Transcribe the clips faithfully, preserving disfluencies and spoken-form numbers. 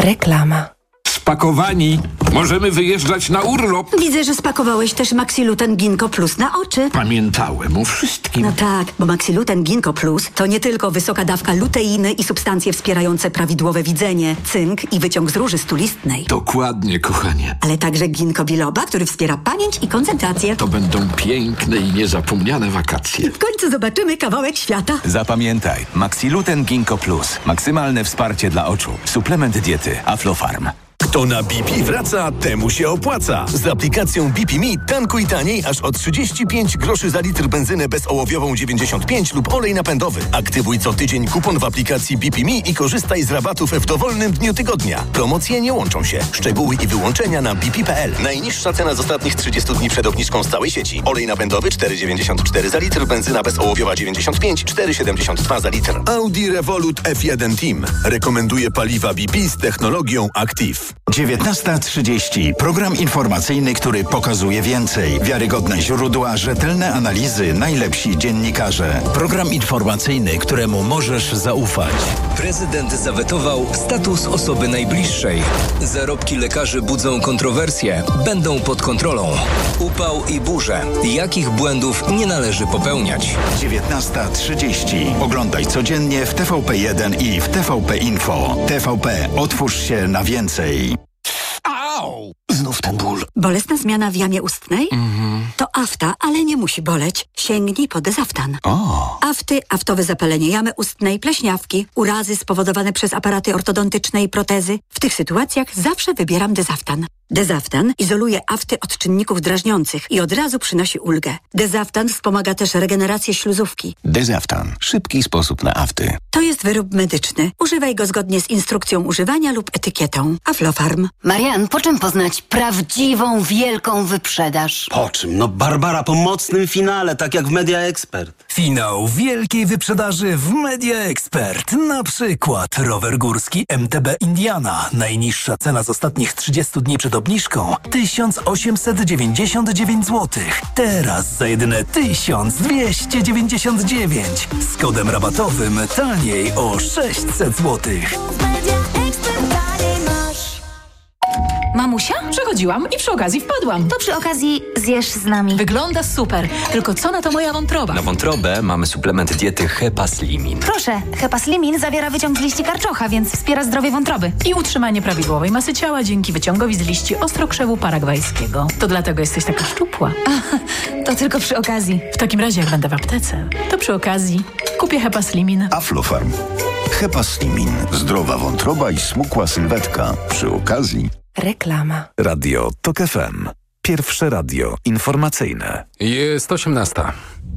Reklama. Spakowani. Możemy wyjeżdżać na urlop. Widzę, że spakowałeś też Maxiluten Ginkgo Plus na oczy. Pamiętałem o wszystkim. No tak, bo Maxiluten Ginkgo Plus to nie tylko wysoka dawka luteiny i substancje wspierające prawidłowe widzenie, cynk i wyciąg z róży stulistnej. Dokładnie, kochanie. Ale także ginkgo biloba, który wspiera pamięć i koncentrację. To będą piękne i niezapomniane wakacje. W końcu zobaczymy kawałek świata. Zapamiętaj, Maxiluten Ginkgo Plus. Maksymalne wsparcie dla oczu. Suplement diety Aflofarm. Kto na B P wraca, temu się opłaca. Z aplikacją B P Me tankuj taniej aż o trzydzieści pięć groszy za litr benzynę bezołowiową dziewięćdziesiąt pięć lub olej napędowy. Aktywuj co tydzień kupon w aplikacji B P Me i korzystaj z rabatów w dowolnym dniu tygodnia. Promocje nie łączą się. Szczegóły i wyłączenia na b p kropka p l. Najniższa cena z ostatnich trzydziestu dni przed obniżką z całej sieci. Olej napędowy cztery dziewięćdziesiąt cztery za litr, benzyna bezołowiowa dziewięćdziesiąt pięć, cztery siedemdziesiąt dwa za litr. Audi Revolut F jeden Team rekomenduje paliwa B P z technologią Active. dziewiętnasta trzydzieści. Program informacyjny, który pokazuje więcej. Wiarygodne źródła, rzetelne analizy, najlepsi dziennikarze. Program informacyjny, któremu możesz zaufać. Prezydent zawetował status osoby najbliższej. Zarobki lekarzy budzą kontrowersje. Będą pod kontrolą. Upał i burze. Jakich błędów nie należy popełniać? dziewiętnasta trzydzieści. Oglądaj codziennie w T V P jeden i w T V P Info. T V P. Otwórz się na więcej. Au! Znów ten ból. Bolesna zmiana w jamie ustnej? Mhm. To afta, ale nie musi boleć. Sięgnij po Dezaftan. O. Afty, aftowe zapalenie jamy ustnej, pleśniawki, urazy spowodowane przez aparaty ortodontyczne i protezy. W tych sytuacjach zawsze wybieram Dezaftan. Dezaftan izoluje afty od czynników drażniących i od razu przynosi ulgę. Dezaftan wspomaga też regenerację śluzówki. Dezaftan. Szybki sposób na afty. To jest wyrób medyczny. Używaj go zgodnie z instrukcją używania lub etykietą. Aflofarm. Marian, po czym poznać prawdziwą, wielką wyprzedaż? Po czym? No Barbara po mocnym finale, tak jak w Media Expert. Finał wielkiej wyprzedaży w Media Expert. Na przykład rower górski M T B Indiana. Najniższa cena z ostatnich trzydziestu dni przed obniżką tysiąc osiemset dziewięćdziesiąt dziewięć złotych. Teraz za jedyne tysiąc dwieście dziewięćdziesiąt dziewięć. Z kodem rabatowym taniej o sześćset złotych. Mamusia? Przechodziłam i przy okazji wpadłam. To przy okazji zjesz z nami. Wygląda super, tylko co na to moja wątroba? Na wątrobę mamy suplement diety Hepaslimin. Proszę, Hepaslimin zawiera wyciąg z liści karczocha, więc wspiera zdrowie wątroby. I utrzymanie prawidłowej masy ciała dzięki wyciągowi z liści ostrokrzewu paragwajskiego. To dlatego jesteś taka szczupła. A, to tylko przy okazji. W takim razie jak będę w aptece, to przy okazji kupię Hepaslimin. Aflofarm. Hepaslimin. Zdrowa wątroba i smukła sylwetka. Przy okazji Reklama. Radio Tok F M. Pierwsze radio informacyjne. Jest osiemnasta.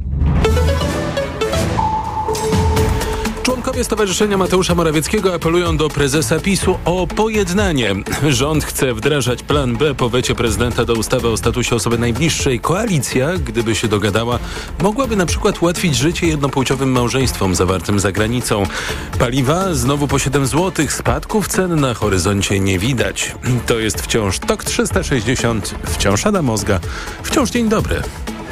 Członkowie Stowarzyszenia Mateusza Morawieckiego apelują do prezesa PiSu o pojednanie. Rząd chce wdrażać plan B po wecie prezydenta do ustawy o statusie osoby najbliższej. Koalicja, gdyby się dogadała, mogłaby na przykład ułatwić życie jednopłciowym małżeństwom zawartym za granicą. Paliwa znowu po siedem złotych, spadków cen na horyzoncie nie widać. To jest wciąż Tok trzysta sześćdziesiąt, wciąż Adam Ozga, wciąż dzień dobry.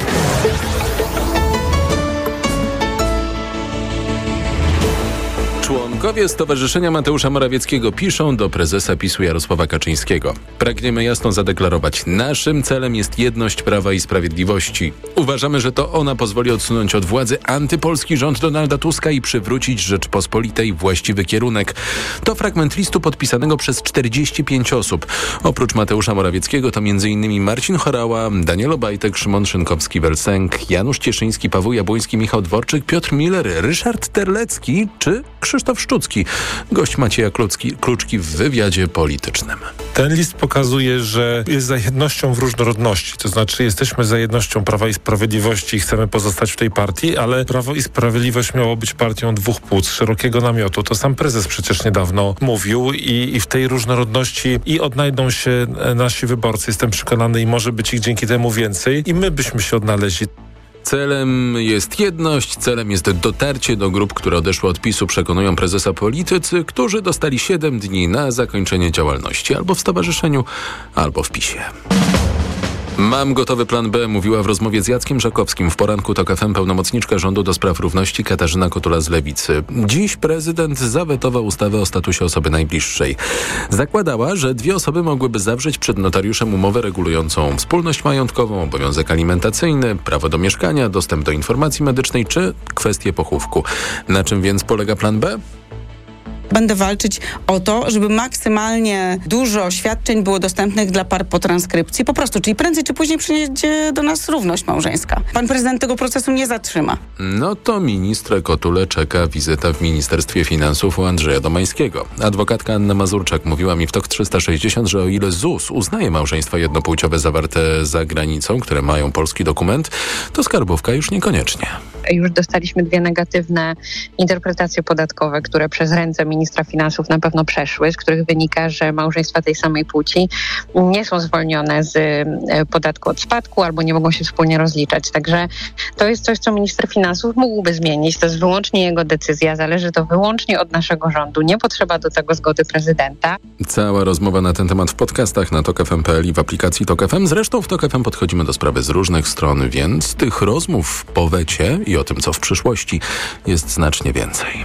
Członkowie Stowarzyszenia Mateusza Morawieckiego piszą do prezesa PiSu Jarosława Kaczyńskiego. Pragniemy jasno zadeklarować, naszym celem jest jedność Prawa i Sprawiedliwości. Uważamy, że to ona pozwoli odsunąć od władzy antypolski rząd Donalda Tuska i przywrócić Rzeczpospolitej właściwy kierunek. To fragment listu podpisanego przez czterdzieści pięć osób. Oprócz Mateusza Morawieckiego to m.in. Marcin Horała, Daniel Obajtek, Szymon Szynkowski-Welsenk, Janusz Cieszyński, Paweł Jabłoński, Michał Dworczyk, Piotr Miller, Ryszard Terlecki czy Krzysztof Szczucki, gość Macieja Kluczki, Kluczki w wywiadzie politycznym. Ten list pokazuje, że jest za jednością w różnorodności. To znaczy jesteśmy za jednością Prawa i Sprawiedliwości i chcemy pozostać w tej partii, ale Prawo i Sprawiedliwość miało być partią dwóch płód, szerokiego namiotu. To sam prezes przecież niedawno mówił i, i w tej różnorodności i odnajdą się nasi wyborcy. Jestem przekonany i może być ich dzięki temu więcej i my byśmy się odnaleźli. Celem jest jedność, celem jest dotarcie do grup, które odeszły od PiSu, przekonują prezesa politycy, którzy dostali siedem dni na zakończenie działalności albo w stowarzyszeniu, albo w PiSie. Mam gotowy plan B, mówiła w rozmowie z Jackiem Żakowskim w poranku TOK F M pełnomocniczka rządu do spraw równości Katarzyna Kotula z Lewicy. Dziś prezydent zawetował ustawę o statusie osoby najbliższej. Zakładała, że dwie osoby mogłyby zawrzeć przed notariuszem umowę regulującą wspólność majątkową, obowiązek alimentacyjny, prawo do mieszkania, dostęp do informacji medycznej czy kwestię pochówku. Na czym więc polega plan B? Będę walczyć o to, żeby maksymalnie dużo świadczeń było dostępnych dla par po transkrypcji. Po prostu, czyli prędzej czy później przyjdzie do nas równość małżeńska. Pan prezydent tego procesu nie zatrzyma. No to ministrę Kotulę czeka wizyta w Ministerstwie Finansów u Andrzeja Domańskiego. Adwokatka Anna Mazurczak mówiła mi w TOK trzysta sześćdziesiąt, że o ile Z U S uznaje małżeństwa jednopłciowe zawarte za granicą, które mają polski dokument, to skarbówka już niekoniecznie. Już dostaliśmy dwie negatywne interpretacje podatkowe, które przez ręce ministra finansów na pewno przeszły, z których wynika, że małżeństwa tej samej płci nie są zwolnione z podatku od spadku albo nie mogą się wspólnie rozliczać. Także to jest coś, co minister finansów mógłby zmienić. To jest wyłącznie jego decyzja, zależy to wyłącznie od naszego rządu. Nie potrzeba do tego zgody prezydenta. Cała rozmowa na ten temat w podcastach na tok f m kropka p l i w aplikacji TOK F M. Zresztą w TOK F M podchodzimy do sprawy z różnych stron, więc tych rozmów po wecie i o tym, co w przyszłości, jest znacznie więcej.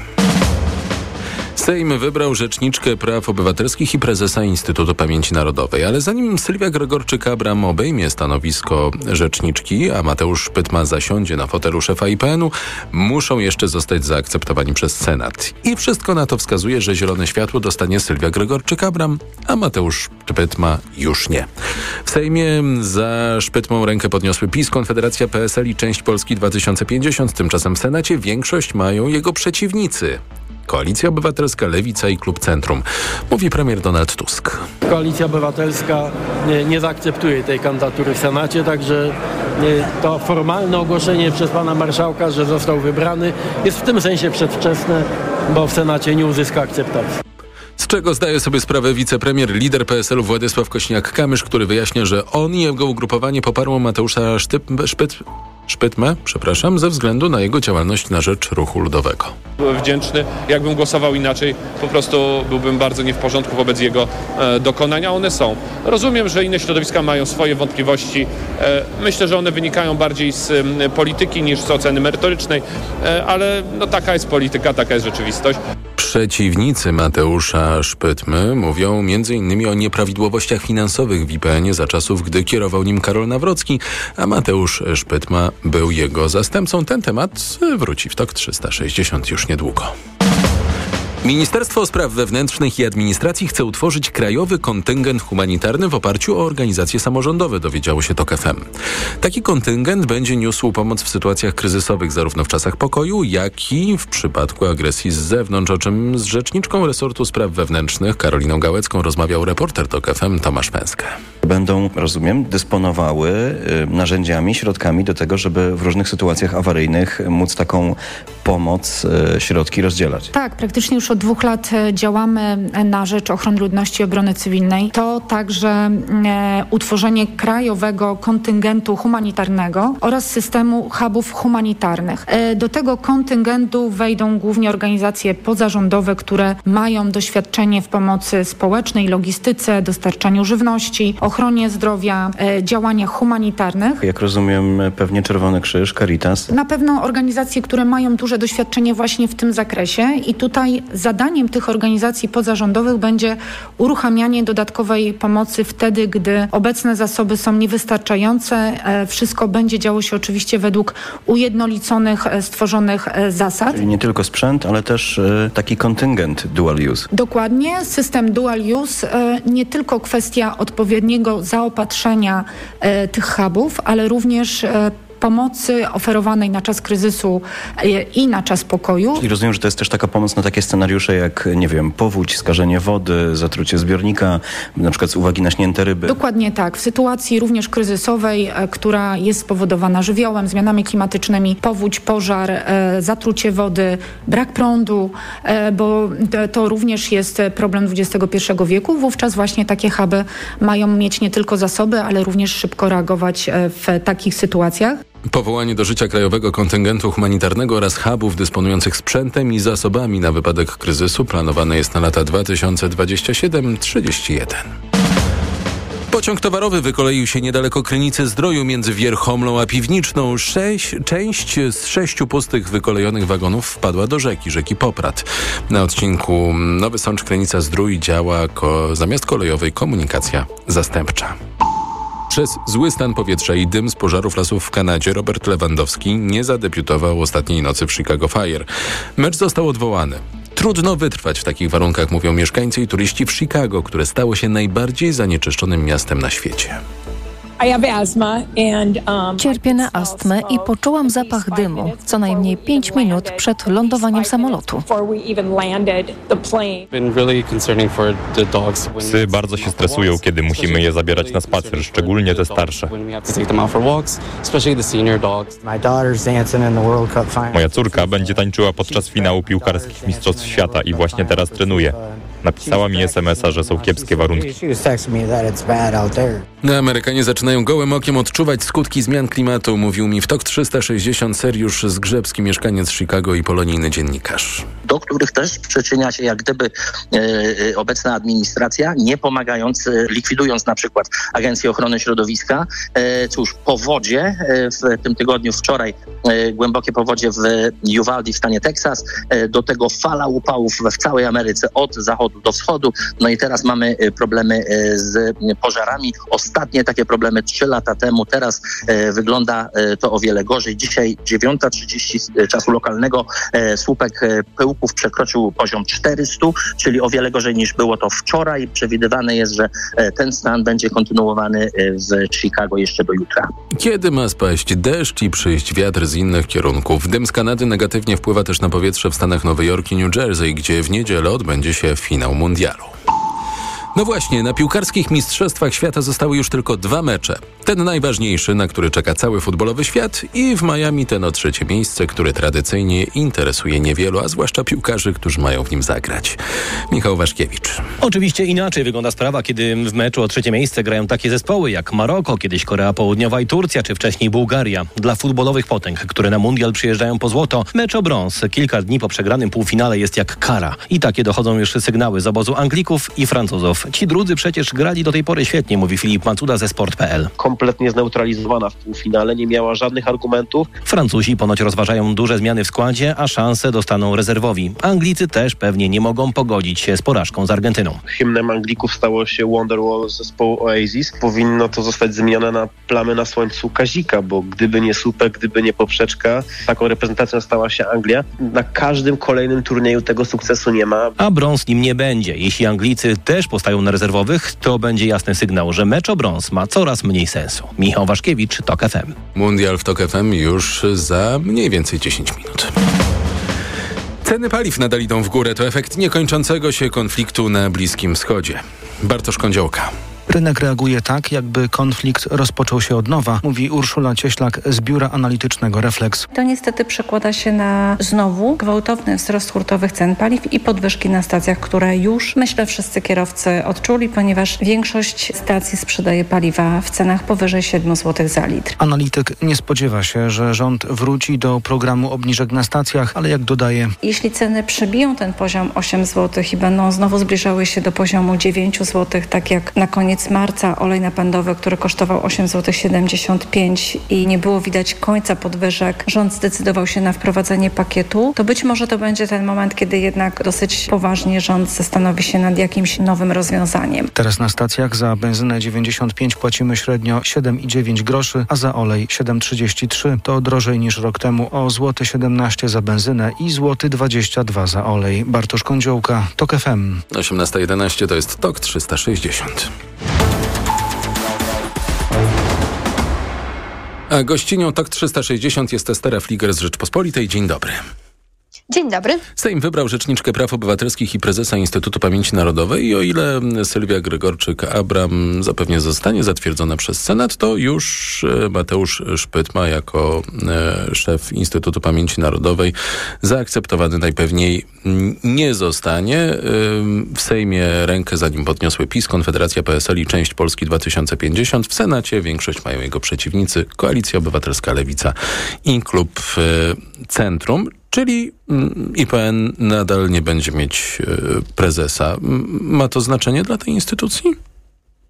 Sejm wybrał rzeczniczkę praw obywatelskich i prezesa Instytutu Pamięci Narodowej, ale zanim Sylwia Gregorczyk-Abram obejmie stanowisko rzeczniczki, a Mateusz Pytma zasiądzie na fotelu szefa I P N u, muszą jeszcze zostać zaakceptowani przez Senat. I wszystko na to wskazuje, że zielone światło dostanie Sylwia Gregorczyk-Abram, a Mateusz Pytma już nie. W Sejmie za Szpytmą rękę podniosły PiS, Konfederacja, P S L i część Polski dwa tysiące pięćdziesiąt. Tymczasem w Senacie większość mają jego przeciwnicy. Koalicja Obywatelska, Lewica i Klub Centrum, mówi premier Donald Tusk. Koalicja Obywatelska nie, nie zaakceptuje tej kandydatury w Senacie, także nie, to formalne ogłoszenie przez pana marszałka, że został wybrany, jest w tym sensie przedwczesne, bo w Senacie nie uzyska akceptacji. Z czego zdaje sobie sprawę wicepremier, lider P S L u Władysław Kośniak-Kamysz, który wyjaśnia, że on i jego ugrupowanie poparło Mateusza Sztyp, Szpyt, Szpytmę, przepraszam, ze względu na jego działalność na rzecz ruchu ludowego. Byłem wdzięczny. Jakbym głosował inaczej, po prostu byłbym bardzo nie w porządku wobec jego e, dokonania. One są. Rozumiem, że inne środowiska mają swoje wątpliwości. E, myślę, że one wynikają bardziej z e, polityki niż z oceny merytorycznej, e, ale no, taka jest polityka, taka jest rzeczywistość. Przeciwnicy Mateusza Szpytmy mówią między innymi o nieprawidłowościach finansowych w I P N ie za czasów, gdy kierował nim Karol Nawrocki, a Mateusz Szpytma był jego zastępcą. Ten temat wróci w TOK trzysta sześćdziesiąt już niedługo. Ministerstwo Spraw Wewnętrznych i Administracji chce utworzyć krajowy kontyngent humanitarny w oparciu o organizacje samorządowe, dowiedziało się TOK F M. Taki kontyngent będzie niósł pomoc w sytuacjach kryzysowych zarówno w czasach pokoju, jak i w przypadku agresji z zewnątrz, o czym z rzeczniczką resortu spraw wewnętrznych Karoliną Gałecką rozmawiał reporter TOK F M Tomasz Pęskę. Będą, rozumiem, dysponowały y, narzędziami, środkami do tego, żeby w różnych sytuacjach awaryjnych móc taką pomoc, y, środki rozdzielać. Tak, praktycznie już od dwóch lat działamy na rzecz ochrony ludności i obrony cywilnej. To także e, utworzenie krajowego kontyngentu humanitarnego oraz systemu hubów humanitarnych. E, do tego kontyngentu wejdą głównie organizacje pozarządowe, które mają doświadczenie w pomocy społecznej, logistyce, dostarczaniu żywności, ochronie zdrowia, e, działaniach humanitarnych. Jak rozumiem, pewnie Czerwony Krzyż, Caritas. Na pewno organizacje, które mają duże doświadczenie właśnie w tym zakresie i tutaj zadaniem tych organizacji pozarządowych będzie uruchamianie dodatkowej pomocy wtedy, gdy obecne zasoby są niewystarczające. E, wszystko będzie działo się oczywiście według ujednoliconych, e, stworzonych e, zasad. Czyli nie tylko sprzęt, ale też e, taki kontyngent dual use. Dokładnie. System dual use, e, nie tylko kwestia odpowiedniego zaopatrzenia e, tych hubów, ale również e, pomocy oferowanej na czas kryzysu i na czas pokoju. I rozumiem, że to jest też taka pomoc na takie scenariusze jak, nie wiem, powódź, skażenie wody, zatrucie zbiornika, na przykład z uwagi na śnięte ryby. Dokładnie tak. W sytuacji również kryzysowej, która jest spowodowana żywiołem, zmianami klimatycznymi, powódź, pożar, zatrucie wody, brak prądu, bo to również jest problem dwudziestego pierwszego wieku. Wówczas właśnie takie huby mają mieć nie tylko zasoby, ale również szybko reagować w takich sytuacjach. Powołanie do życia krajowego kontyngentu humanitarnego oraz hubów dysponujących sprzętem i zasobami na wypadek kryzysu planowane jest na lata dwa tysiące dwudziesty siódmy do trzydziestego pierwszego. Pociąg towarowy wykoleił się niedaleko Krynicy Zdroju między Wierchomlą a Piwniczną. Sześć, część z sześciu pustych wykolejonych wagonów wpadła do rzeki, rzeki Poprad. Na odcinku Nowy Sącz-Krynica Zdrój działa ko- zamiast kolejowej komunikacja zastępcza. Przez zły stan powietrza i dym z pożarów lasów w Kanadzie Robert Lewandowski nie zadebiutował ostatniej nocy w Chicago Fire. Mecz został odwołany. Trudno wytrwać w takich warunkach, mówią mieszkańcy i turyści w Chicago, które stało się najbardziej zanieczyszczonym miastem na świecie. Cierpię na astmę i poczułam zapach dymu co najmniej pięć minut przed lądowaniem samolotu. Psy bardzo się stresują, kiedy musimy je zabierać na spacer, szczególnie te starsze. Moja córka będzie tańczyła podczas finału piłkarskich Mistrzostw Świata i właśnie teraz trenuje. Napisała mi es em es a, że są kiepskie warunki. No, Amerykanie zaczynają gołym okiem odczuwać skutki zmian klimatu, mówił mi w Tok trzysta sześćdziesiąt Seriusz Zgrzebski, mieszkaniec Chicago i polonijny dziennikarz. Do których też przyczynia się jak gdyby e, e, obecna administracja, nie pomagając, e, likwidując na przykład Agencję Ochrony Środowiska. E, cóż, powodzie e, w tym tygodniu, wczoraj e, głębokie powodzie w Uvalde w stanie Teksas, e, do tego fala upałów w całej Ameryce od zachodu do wschodu. No i teraz mamy e, problemy e, z pożarami. Ostatnie takie problemy trzy lata temu, teraz e, wygląda e, to o wiele gorzej. Dzisiaj dziewiąta trzydzieści czasu lokalnego e, słupek e, pyłków przekroczył poziom czterysta, czyli o wiele gorzej niż było to wczoraj. Przewidywane jest, że e, ten stan będzie kontynuowany e, w Chicago jeszcze do jutra. Kiedy ma spaść deszcz i przyjść wiatr z innych kierunków? Dym z Kanady negatywnie wpływa też na powietrze w stanach Nowy Jork i New Jersey, gdzie w niedzielę odbędzie się finał mundialu. No właśnie, na piłkarskich mistrzostwach świata zostały już tylko dwa mecze. Ten najważniejszy, na który czeka cały futbolowy świat, i w Miami ten o trzecie miejsce, które tradycyjnie interesuje niewielu, a zwłaszcza piłkarzy, którzy mają w nim zagrać. Michał Waszkiewicz. Oczywiście inaczej wygląda sprawa, kiedy w meczu o trzecie miejsce grają takie zespoły jak Maroko, kiedyś Korea Południowa i Turcja, czy wcześniej Bułgaria. Dla futbolowych potęg, które na mundial przyjeżdżają po złoto, mecz o brąz kilka dni po przegranym półfinale jest jak kara. I takie dochodzą już sygnały z obozu Anglików i Francuzów. Ci drudzy przecież grali do tej pory świetnie, mówi Filip Macuda ze sport kropka pe el. Kompletnie zneutralizowana w półfinale, nie miała żadnych argumentów. Francuzi ponoć rozważają duże zmiany w składzie, a szanse dostaną rezerwowi. Anglicy też pewnie nie mogą pogodzić się z porażką z Argentyną. Hymnem Anglików stało się Wonderwall zespołu Oasis. Powinno to zostać zmienione na plamy na słońcu Kazika, bo gdyby nie słupek, gdyby nie poprzeczka, taką reprezentacją stała się Anglia. Na każdym kolejnym turnieju tego sukcesu nie ma. A brąz nim nie będzie. Jeśli Anglicy też postają na rezerwowych, to będzie jasny sygnał, że mecz o brąz ma coraz mniej sensu. Michał Waszkiewicz, Tok F M. Mundial w Tok F M już za mniej więcej dziesięć minut. Ceny paliw nadal idą w górę. To efekt niekończącego się konfliktu na Bliskim Wschodzie. Bartosz Kądziołka. Rynek reaguje tak, jakby konflikt rozpoczął się od nowa, mówi Urszula Cieślak z biura analitycznego Reflex. To niestety przekłada się na znowu gwałtowny wzrost hurtowych cen paliw i podwyżki na stacjach, które już, myślę, wszyscy kierowcy odczuli, ponieważ większość stacji sprzedaje paliwa w cenach powyżej siedem złotych za litr. Analityk nie spodziewa się, że rząd wróci do programu obniżek na stacjach, ale jak dodaje... Jeśli ceny przebiją ten poziom osiem złotych i będą znowu zbliżały się do poziomu dziewięć złotych, tak jak na koniec marca olej napędowy, który kosztował osiem złotych siedemdziesiąt pięć i nie było widać końca podwyżek, rząd zdecydował się na wprowadzenie pakietu, to być może to będzie ten moment, kiedy jednak dosyć poważnie rząd zastanowi się nad jakimś nowym rozwiązaniem. Teraz na stacjach za benzynę dziewięćdziesiąt pięć płacimy średnio siedem i dziewięć groszy, a za olej siedem trzydzieści trzy. To drożej niż rok temu o złoty siedemnaście za benzynę i złoty dwadzieścia dwa za olej. Bartosz Kądziołka, Tok F M. osiemnasta jedenaście to jest Tok trzysta sześćdziesiąt. A gościnią Tok trzysta sześćdziesiąt jest Estera Fliger z Rzeczpospolitej. Dzień dobry. Dzień dobry. Sejm wybrał Rzeczniczkę Praw Obywatelskich i prezesa Instytutu Pamięci Narodowej i o ile Sylwia Gregorczyk-Abram zapewnie zostanie zatwierdzona przez Senat, to już Mateusz Szpytma jako e, szef Instytutu Pamięci Narodowej zaakceptowany najpewniej nie zostanie. E, w Sejmie rękę za nim podniosły PiS, Konfederacja, P S L i część Polski dwa tysiące pięćdziesiąt. W Senacie większość mają jego przeciwnicy, Koalicja Obywatelska, Lewica i Klub e, Centrum. Czyli I P N nadal nie będzie mieć prezesa. Ma to znaczenie dla tej instytucji?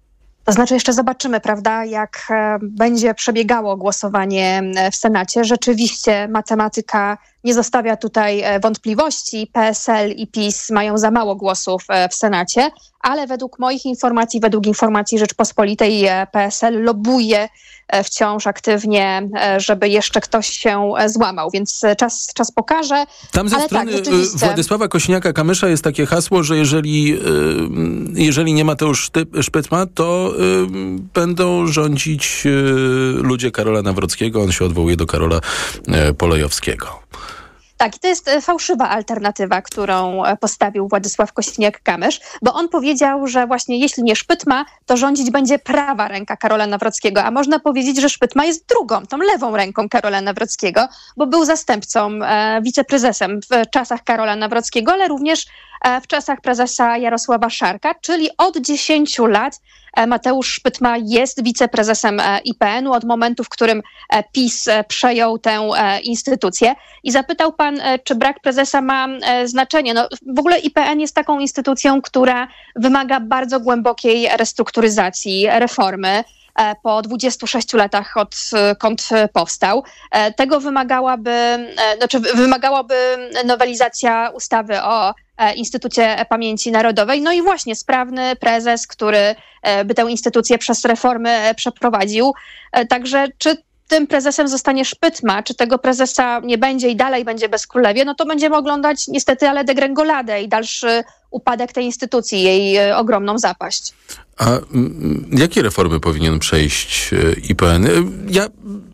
To znaczy jeszcze zobaczymy, prawda, jak e, będzie przebiegało głosowanie w Senacie. Rzeczywiście matematyka nie zostawia tutaj e, wątpliwości. P S L i PiS mają za mało głosów e, w Senacie, ale według moich informacji, według informacji Rzeczpospolitej e, P S L lobbuje e, wciąż aktywnie, e, żeby jeszcze ktoś się e, złamał, więc e, czas, czas pokaże. Tam ze ale strony tak, rzeczywiście... Władysława Kosiniaka-Kamysza jest takie hasło, że jeżeli, y, jeżeli nie Mateusz Szpytma, to y, będą rządzić y, ludzie Karola Nawrockiego. On się odwołuje do Karola y, Polejowskiego. Tak, i to jest fałszywa alternatywa, którą postawił Władysław Kosiniak-Kamysz, bo on powiedział, że właśnie jeśli nie Szpytma, to rządzić będzie prawa ręka Karola Nawrockiego, a można powiedzieć, że Szpytma jest drugą, tą lewą ręką Karola Nawrockiego, bo był zastępcą, e, wiceprezesem w czasach Karola Nawrockiego, ale również e, w czasach prezesa Jarosława Szarka, czyli od dziesięciu lat Mateusz Szpytma jest wiceprezesem I P N u od momentu, w którym PiS przejął tę instytucję. I zapytał pan, czy brak prezesa ma znaczenie. No, w ogóle I P N jest taką instytucją, która wymaga bardzo głębokiej restrukturyzacji, reformy po dwudziestu sześciu latach odkąd powstał. Tego wymagałaby, znaczy wymagałaby nowelizacja ustawy o Instytucie Pamięci Narodowej. No i właśnie sprawny prezes, który by tę instytucję przez reformy przeprowadził. Także czy tym prezesem zostanie Szpytma, czy tego prezesa nie będzie i dalej będzie bezkrólewie, no to będziemy oglądać niestety ale degrengoladę i dalszy upadek tej instytucji, jej ogromną zapaść. A m, jakie reformy powinien przejść I P N? Ja...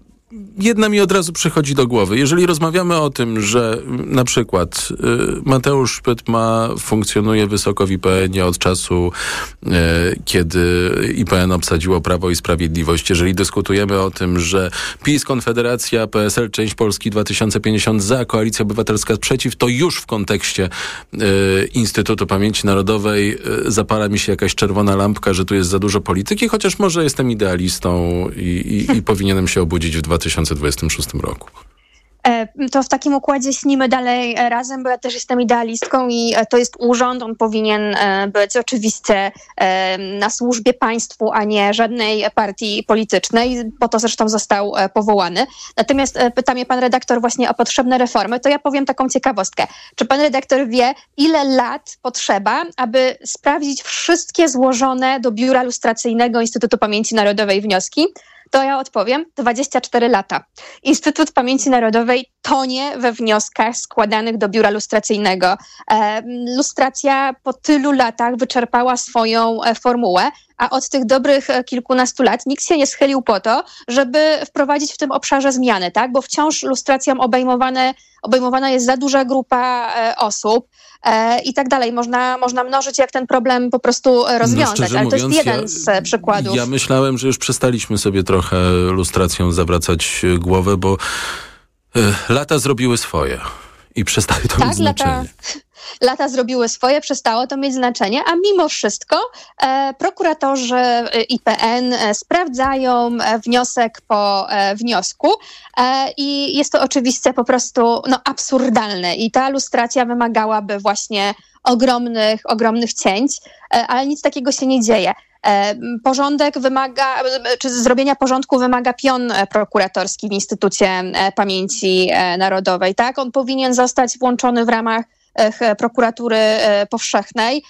Jedna mi od razu przychodzi do głowy. Jeżeli rozmawiamy o tym, że na przykład y, Mateusz Szpytma funkcjonuje wysoko w I P N ie od czasu, y, kiedy I P N obsadziło Prawo i Sprawiedliwość, jeżeli dyskutujemy o tym, że PiS, Konfederacja, P S L, część Polski dwa tysiące pięćdziesiąt za, Koalicja Obywatelska przeciw, to już w kontekście y, Instytutu Pamięci Narodowej y, zapala mi się jakaś czerwona lampka, że tu jest za dużo polityki, chociaż może jestem idealistą i, i, i powinienem się obudzić w dwa tysiące dwudziestym szóstym roku. To w takim układzie śnimy dalej razem, bo ja też jestem idealistką i to jest urząd, on powinien być oczywiście na służbie państwu, a nie żadnej partii politycznej, po to zresztą został powołany. Natomiast pyta mnie pan redaktor właśnie o potrzebne reformy, to ja powiem taką ciekawostkę. Czy pan redaktor wie, ile lat potrzeba, aby sprawdzić wszystkie złożone do Biura Lustracyjnego Instytutu Pamięci Narodowej wnioski? To ja odpowiem, dwadzieścia cztery lata. Instytut Pamięci Narodowej tonie we wnioskach składanych do Biura Lustracyjnego. E, lustracja po tylu latach wyczerpała swoją e, formułę, a od tych dobrych kilkunastu lat nikt się nie schylił po to, żeby wprowadzić w tym obszarze zmiany, tak? Bo wciąż lustracją obejmowane, obejmowana jest za duża grupa e, osób e, i tak dalej. Można, można mnożyć, jak ten problem po prostu rozwiązać, no, ale to mówiąc, jest jeden ja, z przykładów. Ja myślałem, że już przestaliśmy sobie trochę lustracją zawracać głowę, bo y, lata zrobiły swoje i przestały to tak, mieć znaczenie. Lata... Lata zrobiły swoje, przestało to mieć znaczenie, a mimo wszystko e, prokuratorzy I P N e, sprawdzają e, wniosek po e, wniosku e, i jest to oczywiście po prostu no, absurdalne i ta lustracja wymagałaby właśnie ogromnych, ogromnych cięć, e, ale nic takiego się nie dzieje. E, porządek wymaga, czy zrobienia porządku wymaga pion prokuratorski w Instytucie Pamięci Narodowej, tak? On powinien zostać włączony w ramach prokuratury powszechnej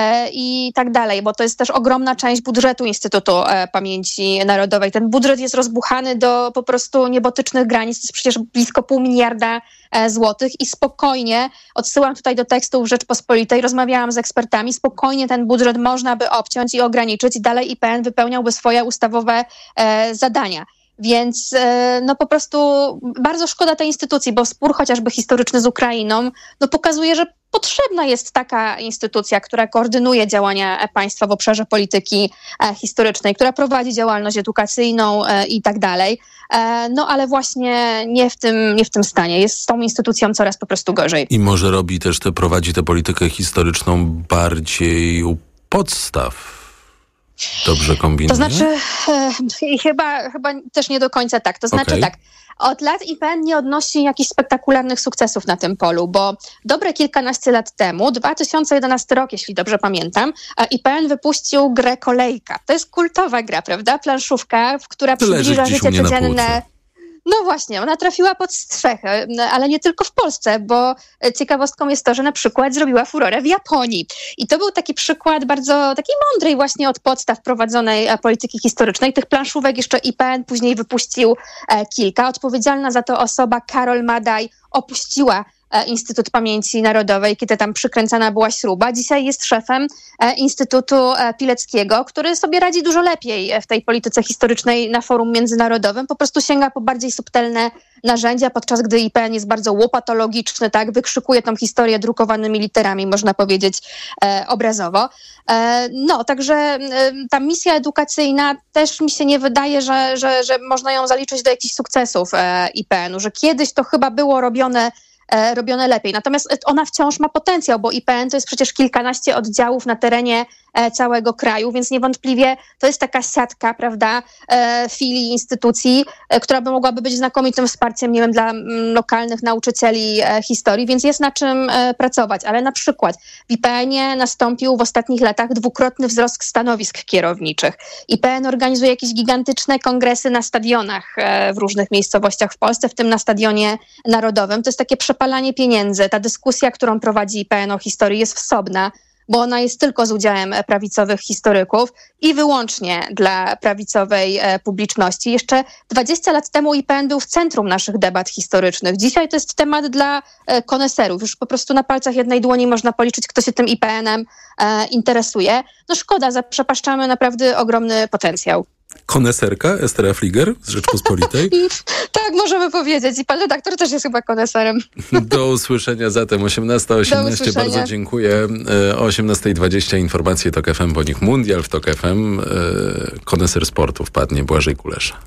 i tak dalej, bo to jest też ogromna część budżetu Instytutu Pamięci Narodowej. Ten budżet jest rozbuchany do po prostu niebotycznych granic, to jest przecież blisko pół miliarda złotych i spokojnie, odsyłam tutaj do tekstów Rzeczpospolitej, rozmawiałam z ekspertami, spokojnie ten budżet można by obciąć i ograniczyć i dalej I P N wypełniałby swoje ustawowe zadania. Więc no po prostu bardzo szkoda tej instytucji, bo spór chociażby historyczny z Ukrainą no pokazuje, że potrzebna jest taka instytucja, która koordynuje działania państwa w obszarze polityki historycznej, która prowadzi działalność edukacyjną i tak dalej. No ale właśnie nie w tym, nie w tym stanie. Jest z tą instytucją coraz po prostu gorzej. I może robi też, te, prowadzi tę politykę historyczną bardziej u podstaw. Dobrze kombinuje? To znaczy, e, chyba, chyba też nie do końca tak. To znaczy okay. tak, od lat I P N nie odnosi jakichś spektakularnych sukcesów na tym polu, bo dobre kilkanaście lat temu, dwa tysiące jedenasty rok, jeśli dobrze pamiętam, I P N wypuścił grę Kolejka. To jest kultowa gra, prawda? Planszówka, która przybliża życie codzienne. No właśnie, ona trafiła pod strzechę, ale nie tylko w Polsce, bo ciekawostką jest to, że na przykład zrobiła furorę w Japonii. I to był taki przykład bardzo takiej mądrej właśnie od podstaw prowadzonej polityki historycznej. Tych planszówek jeszcze I P N później wypuścił kilka. Odpowiedzialna za to osoba Karol Madaj opuściła Instytut Pamięci Narodowej, kiedy tam przykręcana była śruba. Dzisiaj jest szefem Instytutu Pileckiego, który sobie radzi dużo lepiej w tej polityce historycznej na forum międzynarodowym. Po prostu sięga po bardziej subtelne narzędzia, podczas gdy I P N jest bardzo łopatologiczny, tak, wykrzykuje tą historię drukowanymi literami, można powiedzieć e, obrazowo. E, no, także e, ta misja edukacyjna też mi się nie wydaje, że, że, że można ją zaliczyć do jakichś sukcesów e, I P N-u, że kiedyś to chyba było robione E, robione lepiej. Natomiast ona wciąż ma potencjał, bo I P N to jest przecież kilkanaście oddziałów na terenie e, całego kraju, więc niewątpliwie to jest taka siatka, prawda, e, filii, instytucji, e, która by mogłaby być znakomitym wsparciem, nie wiem, dla m, lokalnych nauczycieli e, historii, więc jest na czym e, pracować. Ale na przykład w I P N-ie nastąpił w ostatnich latach dwukrotny wzrost stanowisk kierowniczych. I P N organizuje jakieś gigantyczne kongresy na stadionach e, w różnych miejscowościach w Polsce, w tym na Stadionie Narodowym. To jest takie przepalanie pieniędzy. Ta dyskusja, którą prowadzi I P N o historii, jest wsobna, bo ona jest tylko z udziałem prawicowych historyków i wyłącznie dla prawicowej e, publiczności. Jeszcze dwadzieścia lat temu I P N był w centrum naszych debat historycznych. Dzisiaj to jest temat dla e, koneserów. Już po prostu na palcach jednej dłoni można policzyć, kto się tym I P N-em e, interesuje. No szkoda, zaprzepaszczamy naprawdę ogromny potencjał. Koneserka Estera Fliger z Rzeczpospolitej. Tak, możemy powiedzieć. I pan redaktor też jest chyba koneserem. Do usłyszenia zatem osiemnasta osiemnaście. Bardzo dziękuję. O osiemnasta dwadzieścia informacje Tok F M, bo nich Mundial w Tok F M. Koneser sportu wpadnie Błażej Kulesza.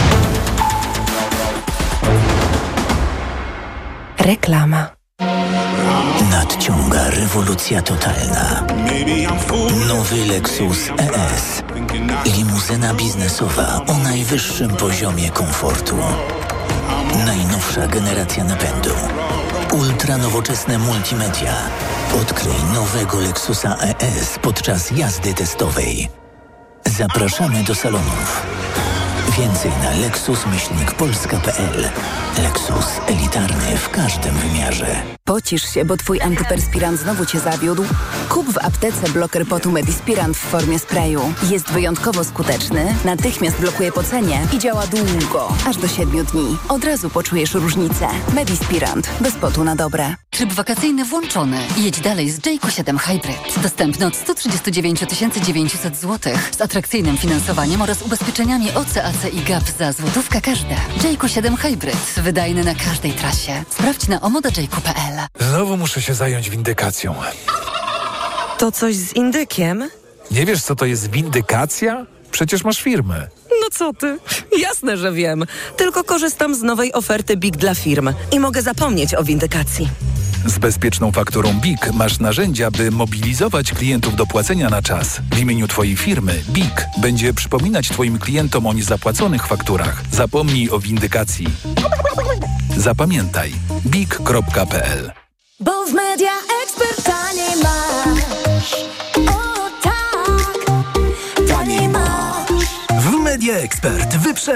Reklama. Nadciąga rewolucja totalna. Nowy Lexus E S. Limuzyna biznesowa o najwyższym poziomie komfortu. Najnowsza generacja napędu. Ultra nowoczesne multimedia. Odkryj nowego Lexusa E S podczas jazdy testowej. Zapraszamy do salonów. Więcej na lexus myślnik polska kropka p l. Lexus elitarny w każdym wymiarze. Pocisz się, bo twój antyperspirant znowu cię zawiódł? Kup w aptece bloker potu Medispirant w formie sprayu. Jest wyjątkowo skuteczny, natychmiast blokuje pocenie i działa długo, aż do siedmiu dni. Od razu poczujesz różnicę. Medispirant. Bez potu na dobre. Tryb wakacyjny włączony. Jedź dalej z Jayco siedem Hybrid. Dostępny od sto trzydzieści dziewięć tysięcy dziewięćset złotych z atrakcyjnym finansowaniem oraz ubezpieczeniami O C A C i G A P za złotówkę każde. Jayco siedem Hybrid. Wydajny na każdej trasie. Sprawdź na omoda jayco kropka p l. Znowu muszę się zająć windykacją. To coś z indykiem? Nie wiesz, co to jest windykacja? Przecież masz firmę. No co ty? Jasne, że wiem. Tylko korzystam z nowej oferty B I K dla firm i mogę zapomnieć o windykacji. Z bezpieczną fakturą B I K masz narzędzia, by mobilizować klientów do płacenia na czas. W imieniu twojej firmy B I K będzie przypominać twoim klientom o niezapłaconych fakturach. Zapomnij o windykacji. Zapamiętaj B I K kropka p l. Bo w Media Expert taniej masz. O tak, taniej masz. W Media Expert wyprze